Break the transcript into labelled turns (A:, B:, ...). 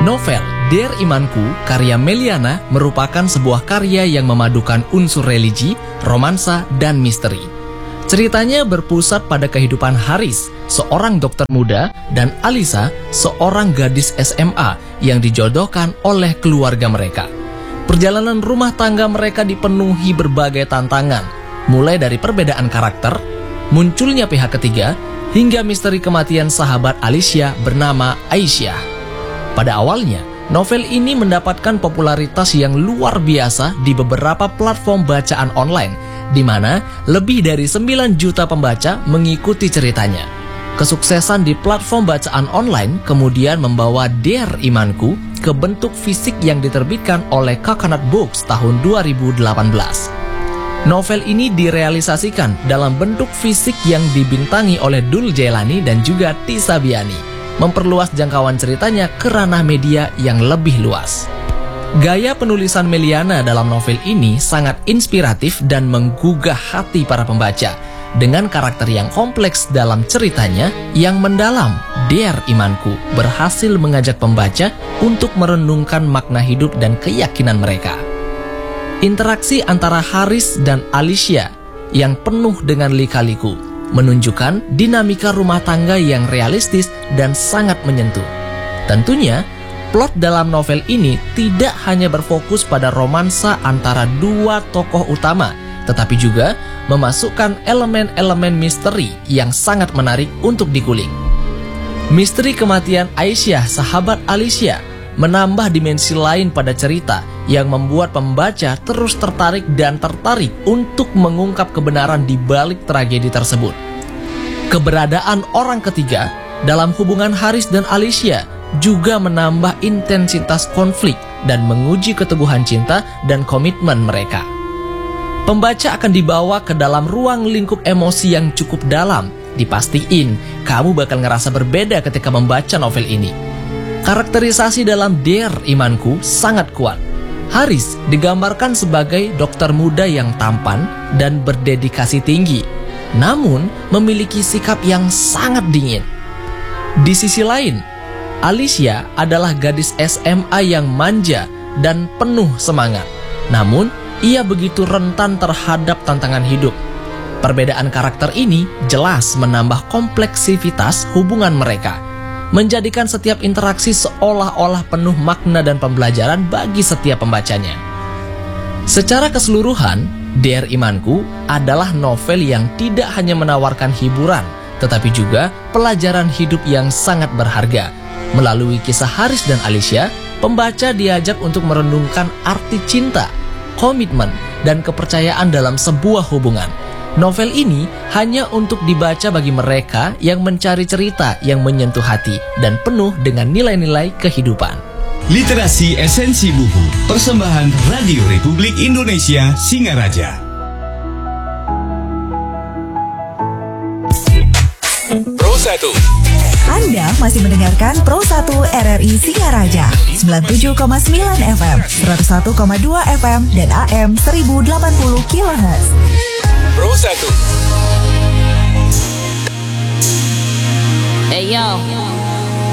A: Novel Dear Imanku karya Meliana merupakan sebuah karya yang memadukan unsur religi, romansa, dan misteri. Ceritanya berpusat pada kehidupan Haris, seorang dokter muda, dan Alisa, seorang gadis SMA yang dijodohkan oleh keluarga mereka. Perjalanan rumah tangga mereka dipenuhi berbagai tantangan, mulai dari perbedaan karakter, munculnya pihak ketiga, hingga misteri kematian sahabat Alicia bernama Aisyah. Pada awalnya, novel ini mendapatkan popularitas yang luar biasa di beberapa platform bacaan online, di mana lebih dari 9 juta pembaca mengikuti ceritanya. Kesuksesan di platform bacaan online kemudian membawa Dear Imanku ke bentuk fisik yang diterbitkan oleh Coconut Books tahun 2018. Novel ini direalisasikan dalam bentuk fisik yang dibintangi oleh Dul Jailani dan juga Tisa Biani, memperluas jangkauan ceritanya ke ranah media yang lebih luas. Gaya penulisan Meliana dalam novel ini sangat inspiratif dan menggugah hati para pembaca, dengan karakter yang kompleks dalam ceritanya yang mendalam. Dear Imanku berhasil mengajak pembaca untuk merenungkan makna hidup dan keyakinan mereka. Interaksi antara Haris dan Alicia yang penuh dengan lika-liku menunjukkan dinamika rumah tangga yang realistis dan sangat menyentuh. Tentunya, plot dalam novel ini tidak hanya berfokus pada romansa antara dua tokoh utama, tetapi juga memasukkan elemen-elemen misteri yang sangat menarik untuk dikulik. Misteri kematian Aisyah, sahabat Alicia, menambah dimensi lain pada cerita yang membuat pembaca terus tertarik untuk mengungkap kebenaran di balik tragedi tersebut. Keberadaan orang ketiga dalam hubungan Haris dan Alicia juga menambah intensitas konflik dan menguji keteguhan cinta dan komitmen mereka. Pembaca akan dibawa ke dalam ruang lingkup emosi yang cukup dalam. Dipastiin kamu bakal ngerasa berbeda ketika membaca novel ini. Karakterisasi dalam Dear Imanku sangat kuat. Haris digambarkan sebagai dokter muda yang tampan dan berdedikasi tinggi, namun memiliki sikap yang sangat dingin. Di sisi lain, Alicia adalah gadis SMA yang manja dan penuh semangat, namun ia begitu rentan terhadap tantangan hidup. Perbedaan karakter ini jelas menambah kompleksivitas hubungan mereka, menjadikan setiap interaksi seolah-olah penuh makna dan pembelajaran bagi setiap pembacanya. Secara keseluruhan, Dear Imanku adalah novel yang tidak hanya menawarkan hiburan, tetapi juga pelajaran hidup yang sangat berharga. Melalui kisah Haris dan Alicia, pembaca diajak untuk merenungkan arti cinta, komitmen, dan kepercayaan dalam sebuah hubungan. Novel ini hanya untuk dibaca bagi mereka yang mencari cerita yang menyentuh hati dan penuh dengan nilai-nilai kehidupan.
B: Literasi Esensi Buku, persembahan Radio Republik Indonesia Singaraja. Pro 1.
C: Anda masih mendengarkan Pro 1 RRI Singaraja 97,9 FM, 101,2 FM, dan AM 1080 kHz.
B: Pro 1.
D: Hey yo.